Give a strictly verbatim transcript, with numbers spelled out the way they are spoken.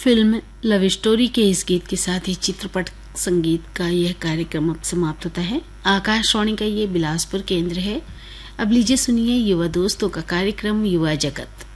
Film love story के इस गीत के साथ ही चित्रपट संगीत का यह कार्यक्रम अब समाप्त होता है। आकाशवाणी का ये बिलासपुर केंद्र है। अब लीजिए सुनिए युवा दोस्तों का कार्यक्रम युवा जगत।